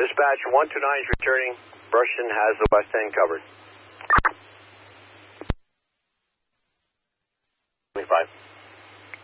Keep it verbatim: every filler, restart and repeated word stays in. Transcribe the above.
Dispatch one two nine is returning. Brushton has the west end covered. twenty-five.